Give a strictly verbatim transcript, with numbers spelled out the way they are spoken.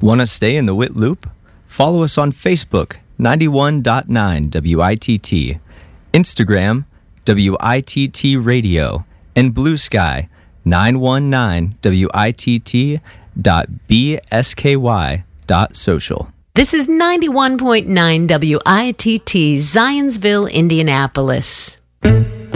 Want to stay in the W I T loop? Follow us on Facebook, ninety-one point nine W I T T, Instagram, W I T T Radio, and Blue Sky, nine one nine W I T T dot B S K Y dot social. This is ninety-one point nine W I T T, Zionsville, Indianapolis.